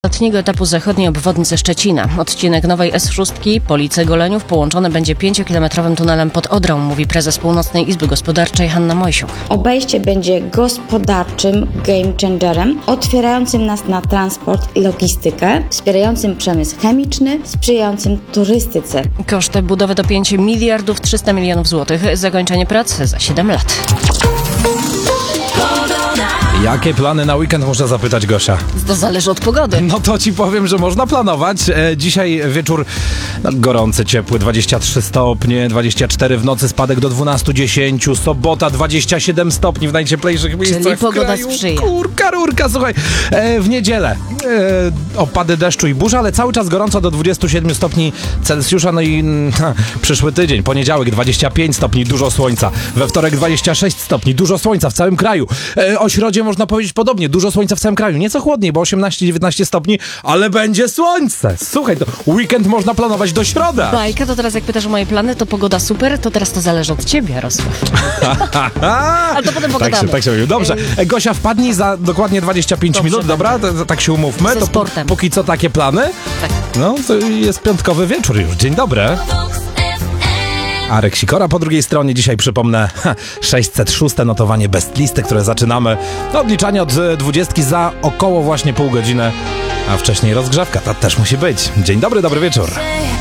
Ostatniego etapu zachodniej obwodnicy Szczecina. Odcinek nowej S6 Police-Goleniów połączony będzie 5-kilometrowym tunelem pod Odrą, mówi prezes Północnej Izby Gospodarczej Hanna Mojsiuk. Obejście będzie gospodarczym game changerem, otwierającym nas na transport i logistykę, wspierającym przemysł chemiczny, sprzyjającym turystyce. Koszt budowy to 5 miliardów 300 milionów złotych. Zakończenie prac za 7 lat. Jakie plany na weekend, muszę zapytać Gosia? To zależy od pogody. No to ci powiem, że można planować. Dzisiaj wieczór gorący, ciepły, 23 stopnie, 24 w nocy, spadek do 12-10, sobota 27 stopni w najcieplejszych miejscach Czyli pogoda kraju. sprzyja. Rurka, słuchaj. W niedzielę opady deszczu i burza, ale cały czas gorąco do 27 stopni Celsjusza. No i przyszły tydzień, poniedziałek 25 stopni, dużo słońca. We wtorek 26 stopni, dużo słońca w całym kraju. O środzie można powiedzieć podobnie, dużo słońca w całym kraju. Nieco chłodniej, bo 18-19 stopni, ale będzie słońce. Słuchaj, to weekend można planować do środy. Bajka, to teraz jak pytasz o moje plany, to pogoda super, to teraz to zależy od ciebie, Jarosław. Ale to potem pogadamy. Tak się mówił. Dobrze. Gosia, wpadnij za dokładnie 25 Dobrze, minut, dobra? Tak się umówmy. Ze To sportem. póki co takie plany. Tak. No, to jest piątkowy wieczór już. Dzień dobry. Arek Sikora po drugiej stronie. Dzisiaj przypomnę 606. notowanie Best Listy, które zaczynamy. No, odliczanie od 20 za około właśnie pół godziny, a wcześniej rozgrzewka. To też musi być. Dzień dobry, dobry wieczór.